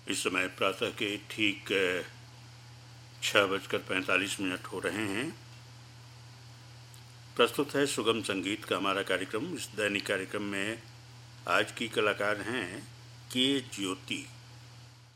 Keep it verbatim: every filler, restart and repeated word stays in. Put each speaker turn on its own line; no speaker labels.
इस समय प्रातः के ठीक छः बजकर पैंतालीस मिनट हो रहे हैं। प्रस्तुत है सुगम संगीत का हमारा कार्यक्रम। इस दैनिक कार्यक्रम में आज की कलाकार हैं के ज्योति।